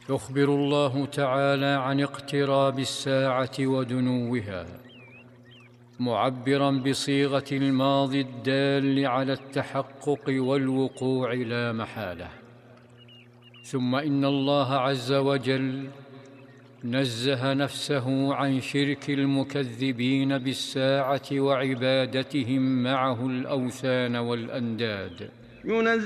يخبر الله تعالى عن اقتراب الساعة ودنوها، معبراً بصيغة الماضي الدال على التحقق والوقوع لا محالة. ثم إن الله عز وجل نزه نفسه عن شرك المكذبين بالساعة وعبادتهم معه الأوثان والأنداد.